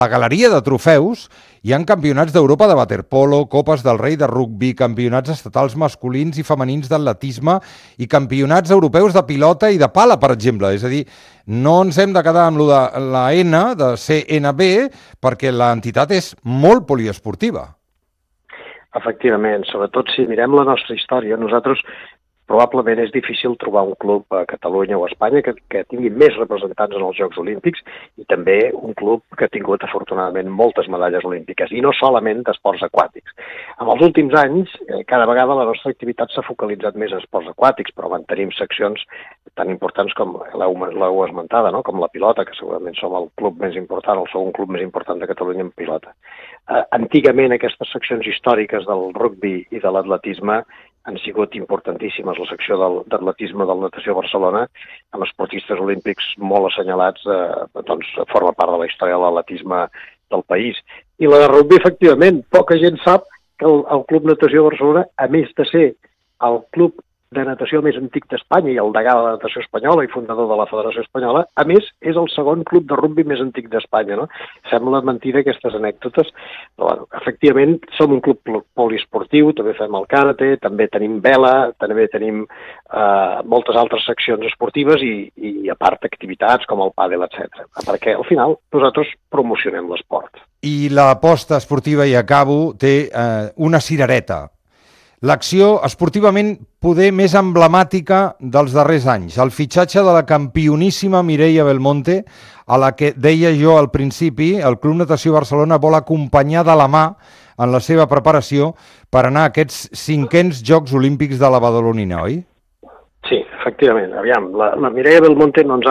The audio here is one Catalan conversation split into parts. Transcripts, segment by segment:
la galeria de trofeus hi ha campionats d'Europa de waterpolo, copes del rei de rugbi, campionats estatals masculins i femenins d'atletisme i campionats europeus de pilota i de pala, per exemple. És a dir, no ens hem de quedar amb lo de la N, de CNB, perquè l'entitat és molt poliesportiva. Efectivament, sobretot si mirem la nostra història, nosaltres probablement és difícil trobar un club a Catalunya o a Espanya que tingui més representants en els Jocs Olímpics i també un club que ha tingut afortunadament moltes medalles olímpiques i no solament d'esports aquàtics. En els últims anys, cada vegada la nostra activitat s'ha focalitzat més en esports aquàtics, però mantenim seccions tan importants com l'heu esmentada, no? Com la pilota, que segurament som el club més important, el segon club més important de Catalunya en pilota. Antigament aquestes seccions històriques del rugbi i de l'atletisme han sigut importantíssimes. La secció d'atletisme del Natació Barcelona, amb esportistes olímpics molt assenyalats, forma part de la història de l'atletisme del país. I la de rugbi, efectivament, poca gent sap que el Club Natació Barcelona, a més de ser el club de natació més antic d'Espanya i el degà de la natació espanyola i fundador de la Federació Espanyola, a més, és el segon club de rugbi més antic d'Espanya, no? Sembla mentida aquestes anècdotes, però bueno, efectivament som un club poliesportiu, també fem el karate, també tenim vela, també tenim moltes altres seccions esportives i a part activitats com el pàdel, etc. Perquè al final nosaltres promocionem l'esport. I l'aposta esportiva, i acabo, té una cirereta. L'acció esportivament poder més emblemàtica dels darrers anys. El fitxatge de la campioníssima Mireia Belmonte, a la que deia jo al principi, el Club Natació Barcelona vol acompanyar de la mà en la seva preparació per anar a aquests 500 Jocs Olímpics de la Badalonina, oi? Sí, efectivament. Aviam, la Mireia Belmonte no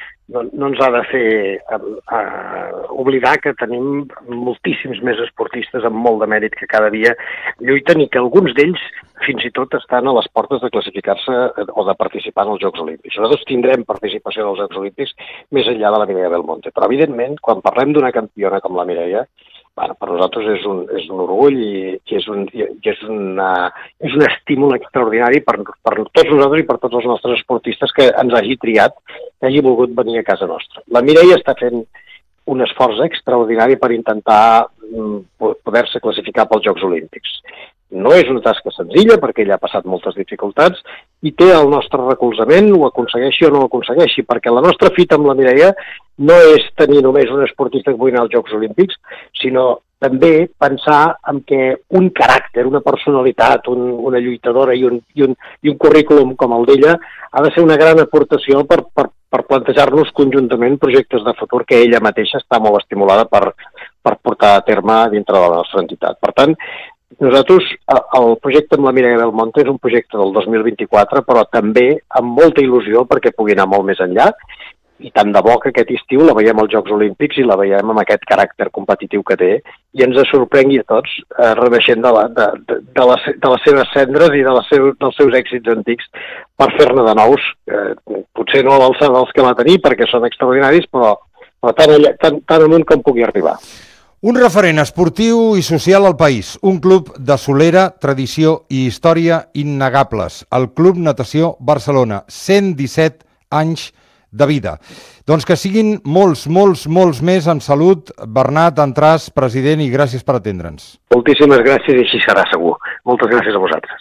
ens ha de fer oblidar que tenim moltíssims més esportistes amb molt de mèrit que cada dia lluiten i que alguns d'ells fins i tot estan a les portes de classificar-se o de participar en els Jocs Olímpics. Nosaltres tindrem participació en els Jocs Olímpics més enllà de la Mireia Belmonte, però evidentment quan parlem d'una campiona com la Mireia, per nosaltres és un orgull i és un estímul extraordinari per tots nosaltres i per tots els nostres esportistes que ens hagi triat, que hagi volgut venir a casa nostra. La Mireia està fent un esforç extraordinari per intentar poder-se classificar pels Jocs Olímpics. No és una tasca senzilla perquè ella ha passat moltes dificultats i té el nostre recolzament, ho aconsegueixi o no ho aconsegueixi, perquè la nostra fita amb la Mireia no és tenir només un esportista que pugui anar als Jocs Olímpics, sinó també pensar en que un caràcter, una personalitat, una lluitadora i un currículum com el d'ella ha de ser una gran aportació per plantejar-nos conjuntament projectes de futur que ella mateixa està molt estimulada per portar a terme dintre de la nostra entitat. Per tant, nosaltres, el projecte amb la Mireia Belmonte és un projecte del 2024, però també amb molta il·lusió perquè pugui anar molt més enllà i tant de bo que aquest estiu la veiem als Jocs Olímpics i la veiem amb aquest caràcter competitiu que té i ens sorprengui a tots renaixent de les seves cendres i dels seus èxits antics per fer-ne de nous, potser no a l'alçada dels que va tenir perquè són extraordinaris, però tan amunt com pugui arribar. Un referent esportiu i social al país, un club de solera, tradició i història innegables, el Club Natació Barcelona, 117 anys de vida. Doncs que siguin molts més en salut. Bernat Entràs, president, i gràcies per atendre'ns. Moltíssimes gràcies i així serà segur. Moltes gràcies a vosaltres.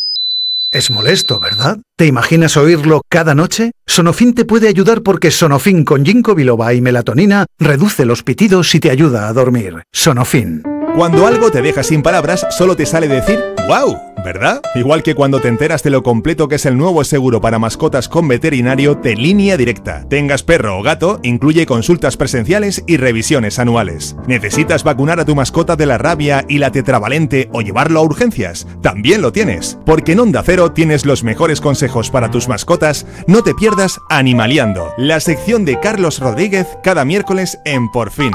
Es molesto, ¿verdad? ¿Te imaginas oírlo cada noche? Sonofin te puede ayudar porque Sonofin con ginkgo biloba y melatonina reduce los pitidos y te ayuda a dormir. Sonofin. Cuando algo te deja sin palabras, solo te sale decir ¡wow! ¿Verdad? Igual que cuando te enteras de lo completo que es el nuevo seguro para mascotas con veterinario de Línea Directa. Tengas perro o gato, incluye consultas presenciales y revisiones anuales. ¿Necesitas vacunar a tu mascota de la rabia y la tetravalente o llevarlo a urgencias? También lo tienes. Porque en Onda Cero tienes los mejores consejos para tus mascotas. No te pierdas Animaliando, la sección de Carlos Rodríguez cada miércoles en Por Fin.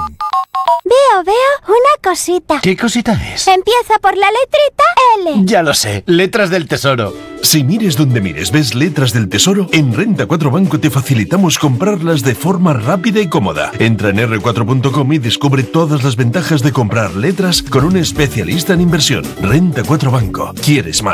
Veo una cosita. ¿Qué cosita es? Empieza por la letrita L. Ya lo sé, letras del tesoro. Si mires donde mires, ves letras del tesoro, en Renta 4 Banco te facilitamos comprarlas de forma rápida y cómoda. Entra en r4.com y descubre todas las ventajas de comprar letras con un especialista en inversión. Renta 4 Banco. ¿Quieres más?